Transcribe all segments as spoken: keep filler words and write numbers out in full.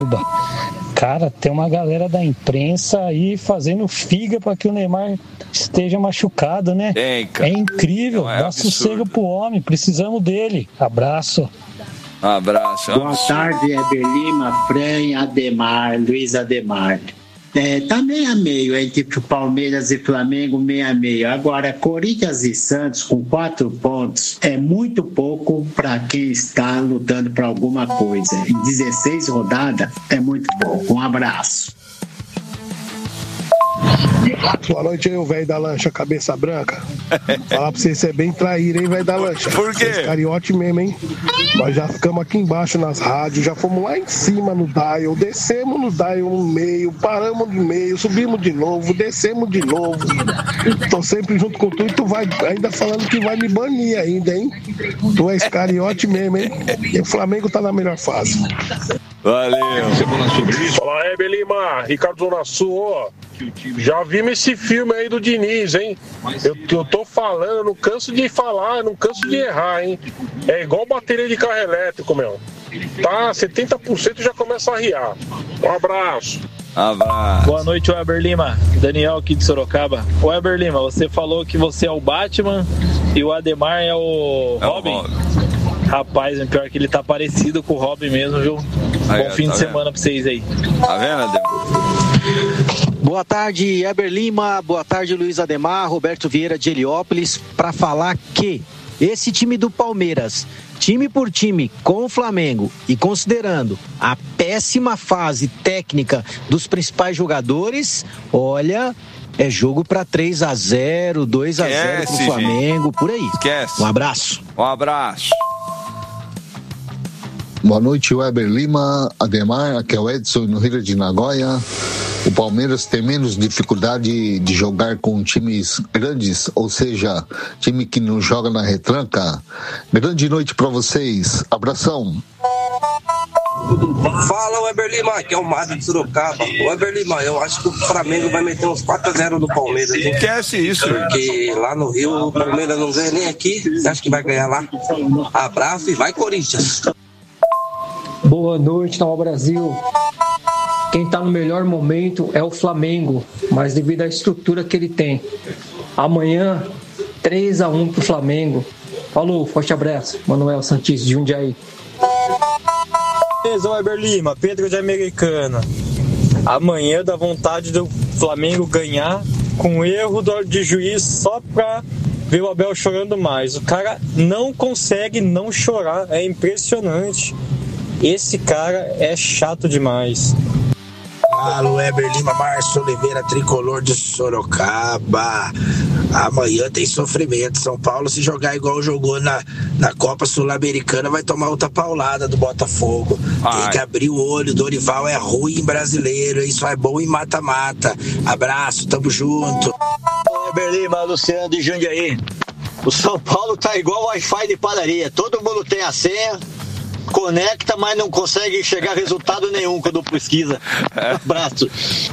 Cara, tem uma galera da imprensa aí fazendo figa para que o Neymar esteja machucado, né? Tem, cara. É incrível, é dá absurdo. sossego pro homem, precisamos dele. Abraço. Um abraço. Boa tarde, Heber Lima, Fran, Ademar, Luiz Ademar. É, tá meio a meio entre Palmeiras e Flamengo, meio a meio. Agora, Corinthians e Santos com quatro pontos é muito pouco para quem está lutando para alguma coisa. Em dezesseis rodadas é muito pouco. Um abraço. Boa noite aí, o velho da lancha, cabeça branca. Falar pra você, você é bem traíra, hein, velho da lancha. Por quê? Você é cariote mesmo, hein? Nós já ficamos aqui embaixo nas rádios, já fomos lá em cima no dial, descemos no dial no meio, paramos no meio, subimos de novo, descemos de novo. Tô sempre junto com tu e tu vai ainda falando que vai me banir ainda, hein? Tu és cariote mesmo, hein? E o Flamengo tá na melhor fase. Valeu. Fala, Heber Lima, Ricardo Zona Sul, ó. Já vimos esse filme aí do Diniz, hein? Eu, eu tô falando, eu não canso de falar, eu não canso de errar, hein? É igual bateria de carro elétrico, meu. Tá, setenta por cento já começa a riar. Um abraço. Abraço. Boa noite, Weber Lima. Daniel aqui de Sorocaba. Weber Lima, você falou que você é o Batman e o Ademar é o É Robin? o Robin. Rapaz, é pior que ele tá parecido com o Robin mesmo, viu? Aí, Bom fim tá de vendo? semana pra vocês aí. Tá vendo, Ademar? Boa tarde, Heber Lima. Boa tarde, Luiz Ademar. Roberto Vieira de Heliópolis. Para falar que esse time do Palmeiras, time por time, com o Flamengo e considerando a péssima fase técnica dos principais jogadores, olha, é jogo para três a zero, dois a zero pro Esquece, Flamengo, gente. por aí. Esquece. Um abraço. Um abraço. Boa noite, Weber Lima, Ademar, aqui é o Edson no Rio de Nagoya. O Palmeiras tem menos dificuldade de jogar com times grandes, ou seja, time que não joga na retranca. Grande noite para vocês, abração. Fala, Weber Lima, aqui é o Mário de Sorocaba. Weber Lima, eu acho que o Flamengo vai meter uns quatro a zero no Palmeiras, hein? Esquece isso. Porque lá no Rio o Palmeiras não ganha nem aqui. Você acha que vai ganhar lá? Abraço e vai, Corinthians. Boa noite, Nova Brasil. Quem está no melhor momento é o Flamengo, mas devido à estrutura que ele tem. Amanhã, três a um pro Flamengo. Falou, forte abraço. Manuel Santis, de Jundiaí. Beleza, Weber Lima, Pedro de Americana. Amanhã dá vontade do Flamengo ganhar com erro de juiz só pra ver o Abel chorando mais. O cara não consegue não chorar, é impressionante. Esse cara é chato demais. Alô, Weber Lima, Márcio Oliveira, tricolor de Sorocaba. Amanhã tem sofrimento. São Paulo, se jogar igual jogou na, na Copa Sul-Americana, vai tomar outra paulada do Botafogo. Ai. Tem que abrir o olho. Dorival é ruim brasileiro. Isso é bom em mata-mata. Abraço, tamo junto. Weber Lima, Luciano de Jundiaí. O São Paulo tá igual Wi-Fi de padaria. Todo mundo tem a senha, conecta, mas não consegue chegar a resultado nenhum quando pesquisa. Abraço.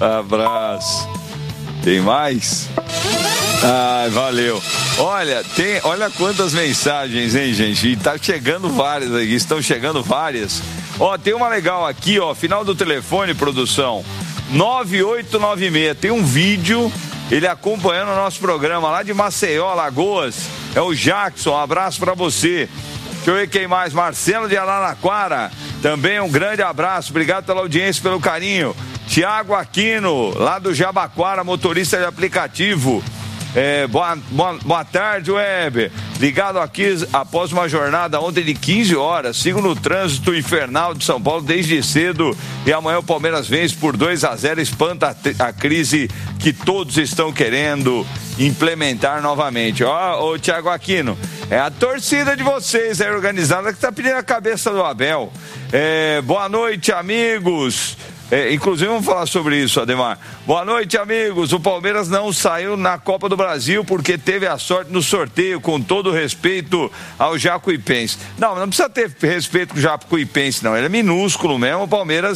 Abraço. Tem mais? Ai, valeu. Olha, tem, olha quantas mensagens, hein, gente? E tá chegando várias aqui, estão chegando várias. Ó, tem uma legal aqui, ó, final do telefone, produção, nove oito nove seis. Tem um vídeo, ele acompanhando o nosso programa lá de Maceió, Alagoas. É o Jackson, um abraço pra você. Deixa eu ver quem mais, Marcelo de Araraquara, também um grande abraço, obrigado pela audiência, pelo carinho. Tiago Aquino, lá do Jabaquara, motorista de aplicativo. É, boa, boa, boa tarde, Weber. Ligado aqui após uma jornada ontem de quinze horas. Sigo no trânsito infernal de São Paulo desde cedo. E amanhã o Palmeiras vence por dois a zero. Espanta a, a crise que todos estão querendo implementar novamente. Ó, ô Thiago Aquino, é a torcida de vocês aí organizada que tá pedindo a cabeça do Abel. É, boa noite, amigos. É, inclusive vamos falar sobre isso, Ademar. Boa noite, amigos. O Palmeiras não saiu na Copa do Brasil porque teve a sorte no sorteio, com todo respeito ao Jacuipense. Não, não precisa ter respeito com o Jacuipense, não. Ele é minúsculo mesmo. O Palmeiras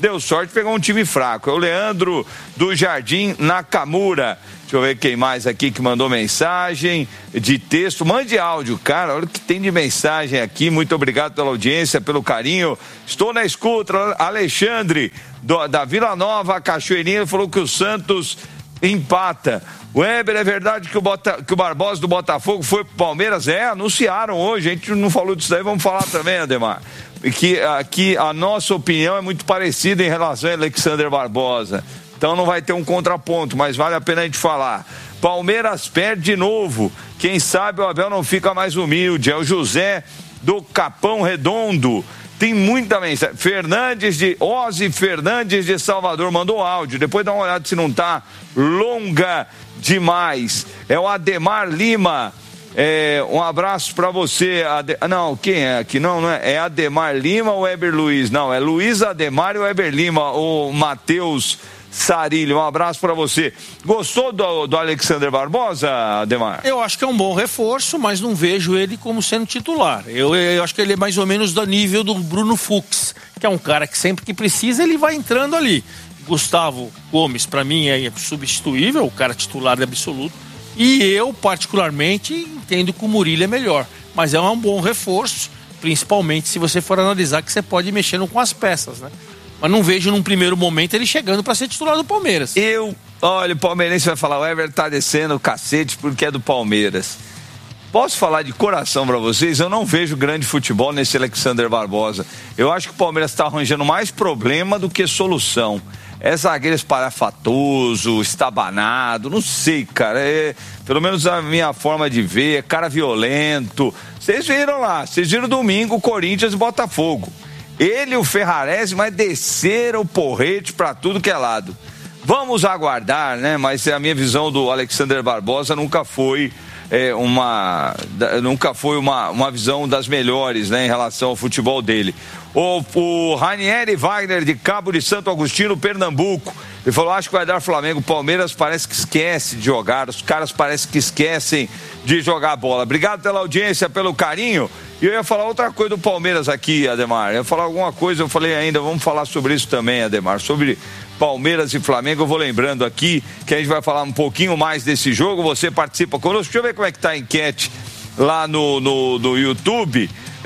deu sorte, pegou um time fraco. É o Leandro do Jardim Nakamura. Deixa eu ver quem mais aqui que mandou mensagem de texto. Mande áudio, cara. Olha o que tem de mensagem aqui. Muito obrigado pela audiência, pelo carinho. Estou na escuta. Alexandre, do, da Vila Nova, Cachoeirinha, falou que o Santos empata. Weber, é verdade que o, Bota, que o Barbosa do Botafogo foi pro Palmeiras? É, anunciaram hoje. A gente não falou disso daí, vamos falar também, Ademar. Que aqui a nossa opinião é muito parecida em relação a Alexander Barbosa. Então não vai ter um contraponto, mas vale a pena a gente falar. Palmeiras perde de novo. Quem sabe o Abel não fica mais humilde. É o José do Capão Redondo. Tem muita mensagem. Fernandes de... Ozzy Fernandes de Salvador mandou áudio. Depois dá uma olhada se não tá longa demais. É o Ademar Lima. É, um abraço pra você. Ade... Não, quem é aqui? Não, não é. É Ademar Lima ou Weber Luiz? Não, é Luiz Ademar e Weber Lima. O Matheus Sarilho, um abraço pra você. Gostou do, do Alexander Barbosa, Ademar? Eu acho que é um bom reforço, mas não vejo ele como sendo titular. Eu, eu acho que ele é mais ou menos do nível do Bruno Fux, que é um cara que sempre que precisa ele vai entrando ali. Gustavo Gomes, pra mim, é substituível, o cara titular é absoluto. E eu, particularmente, entendo que o Murilo é melhor. Mas é um bom reforço, principalmente se você for analisar que você pode ir mexendo com as peças, né? Mas não vejo num primeiro momento ele chegando para ser titular do Palmeiras. Eu, olha, o palmeirense vai falar, o Everton tá descendo o cacete porque é do Palmeiras. Posso falar de coração para vocês? Eu não vejo grande futebol nesse Alexander Barbosa. Eu acho que o Palmeiras está arranjando mais problema do que solução. É zagueiro espalhafatoso, estabanado, não sei, cara. É, pelo menos a minha forma de ver, é cara violento. Vocês viram lá, vocês viram domingo Corinthians e Botafogo. Ele e o Ferrarese, mas desceram o porrete pra tudo que é lado. Vamos aguardar, né? Mas a minha visão do Alexander Barbosa nunca foi é, uma nunca foi uma, uma visão das melhores, né, em relação ao futebol dele. O, o Ranieri Wagner de Cabo de Santo Agostinho, Pernambuco, ele falou, acho que vai dar Flamengo. O Palmeiras parece que esquece de jogar, os caras parecem que esquecem de jogar bola. Obrigado pela audiência, pelo carinho. E eu ia falar outra coisa do Palmeiras aqui, Ademar. Eu ia falar alguma coisa, eu falei ainda, vamos falar sobre isso também, Ademar, sobre Palmeiras e Flamengo. Eu vou lembrando aqui que a gente vai falar um pouquinho mais desse jogo. Você participa conosco. Deixa eu ver como é que tá a enquete lá no, no, no YouTube.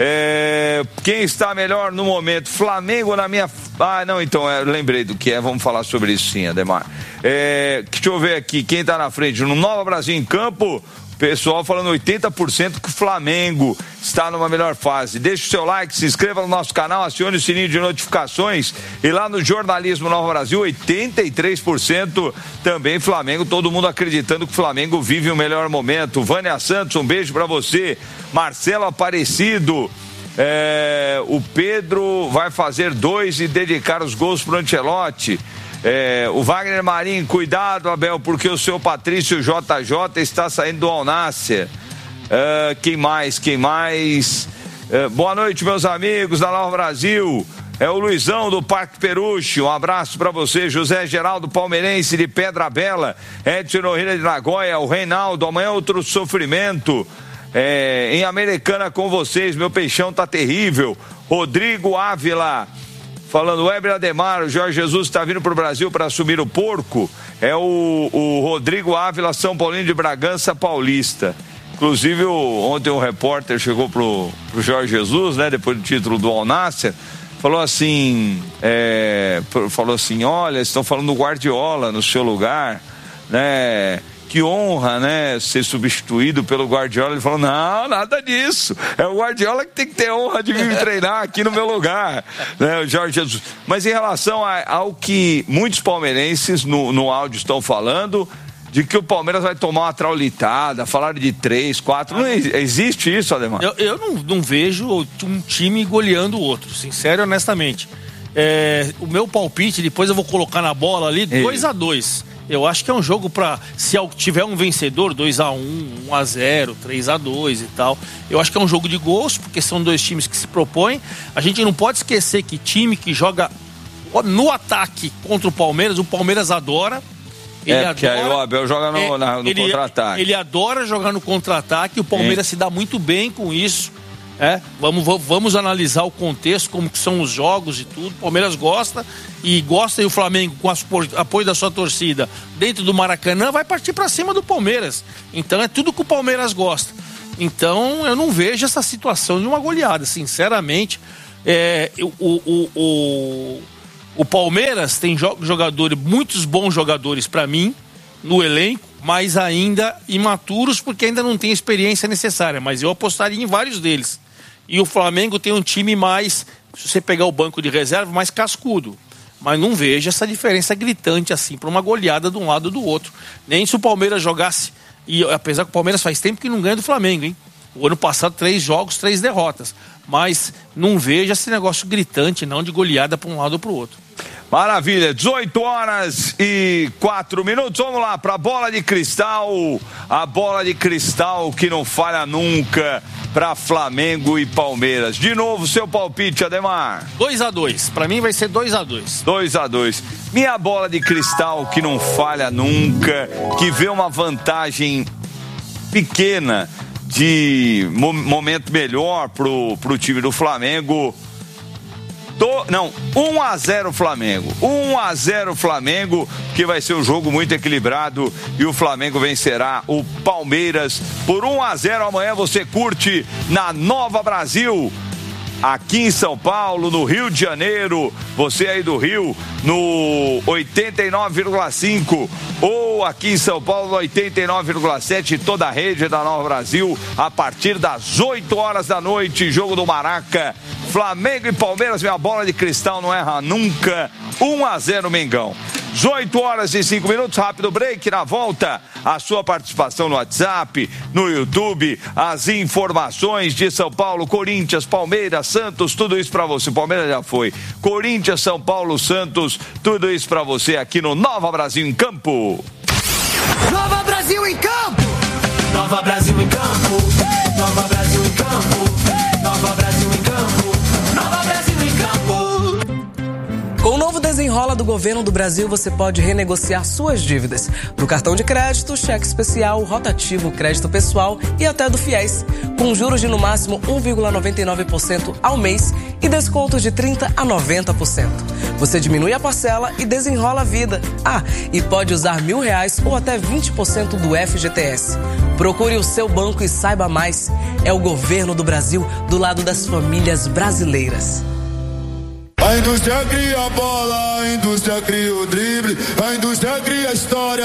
É, quem está melhor no momento? Flamengo na minha... Ah, não, então, eu lembrei do que é. Vamos falar sobre isso sim, Ademar. É, deixa eu ver aqui, quem está na frente? No Nova Brasil em Campo... Pessoal falando oitenta por cento que o Flamengo está numa melhor fase. Deixe o seu like, se inscreva no nosso canal, acione o sininho de notificações. E lá no Jornalismo Nova Brasil, oitenta e três por cento também Flamengo. Todo mundo acreditando que o Flamengo vive o melhor momento. Vânia Santos, um beijo pra você. Marcelo Aparecido. É, o Pedro vai fazer dois e dedicar os gols pro Ancelotti. É, o Wagner Marinho, cuidado, Abel, porque o seu Patrício J J está saindo do Al Nassr. É, quem mais? Quem mais? É, boa noite, meus amigos da Nova Brasil. É o Luizão do Parque Peruche. Um abraço para você, José Geraldo Palmeirense de Pedra Bela, Edson Nohira de Nagoya, o Reinaldo. Amanhã outro sofrimento. É, em Americana com vocês, meu peixão tá terrível. Rodrigo Ávila. Falando, Weber Ademar, o Jorge Jesus está vindo para o Brasil para assumir o porco. É o, o Rodrigo Ávila, São Paulino de Bragança Paulista. Inclusive, o, ontem um repórter chegou pro, pro Jorge Jesus, né, depois do título do Al Nassr, falou assim, é, falou assim, olha, estão falando do Guardiola no seu lugar, né? Que honra, né, ser substituído pelo Guardiola. Ele falou, não, nada disso. É o Guardiola que tem que ter honra de vir treinar aqui no meu lugar, né, o Jorge Jesus. Mas em relação a, ao que muitos palmeirenses no, no áudio estão falando, de que o Palmeiras vai tomar uma traulitada, falaram de três, quatro, não existe isso, Ademar? Eu, eu não, não vejo um time goleando o outro, sincero e honestamente. É, o meu palpite, depois eu vou colocar na bola ali, dois a dois. Eu acho que é um jogo para, se tiver um vencedor, dois a um, um a zero, três a dois e tal. Eu acho que é um jogo de gols, porque são dois times que se propõem. A gente não pode esquecer que time que joga no ataque contra o Palmeiras, o Palmeiras adora. Ele é, porque adora, aí o Abel joga no, é, na, no ele, contra-ataque. Ele adora jogar no contra-ataque, o Palmeiras Sim. se dá muito bem com isso. É, vamos, vamos analisar o contexto, como que são os jogos e tudo. O Palmeiras gosta e gosta, e o Flamengo, com o apoio da sua torcida dentro do Maracanã, vai partir para cima do Palmeiras. Então é tudo que o Palmeiras gosta. Então eu não vejo essa situação de uma goleada, sinceramente. É, o, o, o, o Palmeiras tem jogadores, muitos bons jogadores para mim no elenco, mas ainda imaturos, porque ainda não tem a experiência necessária, mas eu apostaria em vários deles. E o Flamengo tem um time mais, se você pegar o banco de reserva, mais cascudo. Mas não vejo essa diferença gritante assim, para uma goleada de um lado ou do outro. Nem se o Palmeiras jogasse, e apesar que o Palmeiras faz tempo que não ganha do Flamengo, hein? O ano passado, três jogos, três derrotas. Mas não vejo esse negócio gritante, não, de goleada para um lado ou para o outro. Maravilha, dezoito horas e quatro minutos, vamos lá para a bola de cristal, a bola de cristal que não falha nunca para Flamengo e Palmeiras. De novo, seu palpite, Ademar. dois a dois, para mim vai ser dois a dois. dois a dois. Minha bola de cristal que não falha nunca, que vê uma vantagem pequena de momento melhor pro, pro time do Flamengo. Do, não, um a zero Flamengo, um a zero Flamengo, que vai ser um jogo muito equilibrado e o Flamengo vencerá o Palmeiras por um a zero. Amanhã você curte na Nova Brasil, aqui em São Paulo, no Rio de Janeiro, você aí do Rio, no oitenta e nove vírgula cinco, ou aqui em São Paulo, no oitenta e nove vírgula sete, toda a rede da Nova Brasil, a partir das oito horas da noite, jogo do Maraca, Flamengo e Palmeiras, minha bola de cristal não erra nunca, um a zero Mengão. dezoito horas e cinco minutos, rápido break, na volta, a sua participação no WhatsApp, no YouTube, as informações de São Paulo, Corinthians, Palmeiras, Santos, tudo isso pra você. Palmeiras já foi. Corinthians, São Paulo, Santos, tudo isso pra você aqui no Nova Brasil em Campo. Nova Brasil em Campo! Nova Brasil em Campo! Nova Brasil em Campo! Nova Brasil em Campo! Nova Brasil em Campo! Com o novo Desenrola do Governo do Brasil, você pode renegociar suas dívidas. Para o cartão de crédito, cheque especial, rotativo, crédito pessoal e até do FIES. Com juros de no máximo um vírgula noventa e nove por cento ao mês e descontos de trinta por cento a noventa por cento. Você diminui a parcela e desenrola a vida. Ah, e pode usar mil reais ou até vinte por cento do F G T S. Procure o seu banco e saiba mais. É o Governo do Brasil do lado das famílias brasileiras. A indústria cria a bola, a indústria cria o drible, a indústria cria a história.